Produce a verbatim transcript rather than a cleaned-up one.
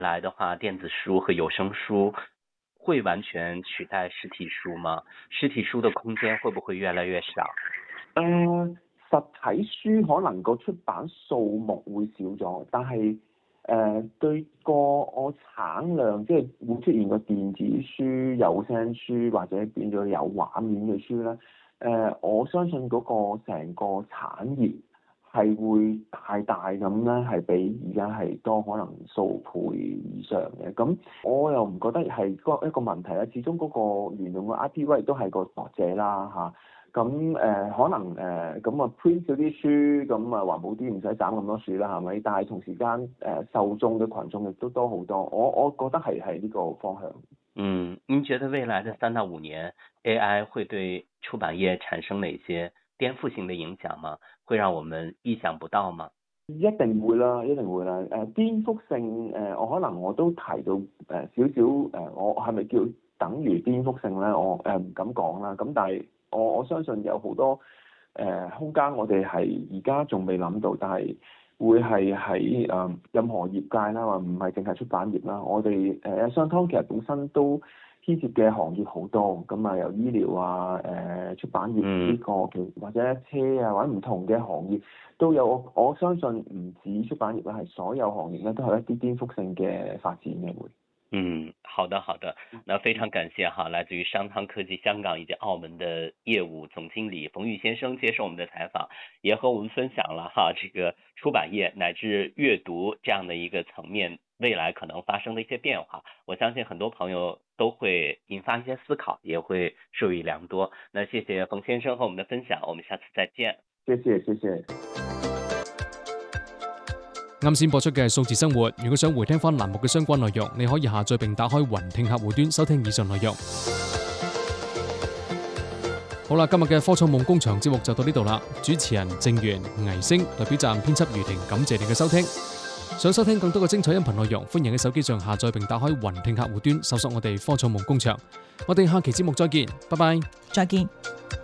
来的話，電子書和有聲書會完全取代實體書嗎？實體書的空間會不會越來越少？ 誒、呃，實體書可能個出版數目會少咗，但係誒、呃、對個我產量，即係會出現個電子書、有聲書或者變咗有畫面嘅書咧。誒、呃，我相信嗰個成個產業係會大大咁咧，係比而家係多可能數倍以上嘅。咁我又唔覺得係一個問題啦。始終嗰個聯用嘅 I P 位都係個作者啦嚇。咁誒、呃、可能誒咁啊 print 咗啲書，咁啊環保啲，唔使斬咁多樹啦，係咪？但係同時間誒、呃、受眾嘅群眾亦都多好多。我我覺得係係呢個方向。 嗯，您覺得未來的三到五年 A I 會對出版業產生哪些顛覆性的影響嗎？會讓我們意想不到嗎？ 一定會啦，一定會啦。誒、呃、顛覆性誒、呃，我可能我都提到誒、呃、少少誒、呃，我係咪叫等於顛覆性咧？我誒唔敢講啦。咁但係我我相信有好多誒、呃、空間，我哋係而家仲未諗到，但係會係喺誒任何業界啦，或唔係淨係出版業啦。我哋誒商湯其實本身都牽涉嘅行業好多，咁啊由醫療啊、誒、呃、出版業呢、這個，或者車啊，或者唔同嘅行業都有。我我相信唔止出版業啦，係所有行業咧都係一啲顛覆性嘅發展嘅會。 嗯，好的好的，那非常感謝哈，來自於商湯科技香港以及澳門的業務總經理馮玉先生接受我們的採訪，也和我們分享了哈，這個出版業乃至閱讀這樣的一個層面未來可能發生的一些變化，我相信很多朋友都會引發一些思考，也會受益良多。那謝謝馮先生和我們的分享，我們下次再見。 謝謝謝謝。 啱先播出嘅係數字生活，如果想回聽翻欄目嘅相關內容，你可以下載並打開雲聽客戶端收聽以上內容。好啦，今日嘅科創夢工場節目就到呢度啦。主持人鄭源、倪星，代表站編輯余婷，感謝你嘅收聽。想收聽更多嘅精彩音頻內容，歡迎喺手機上下載並打開雲聽客戶端搜索我哋科創夢工場。我哋下期節目再見，拜拜， 再見。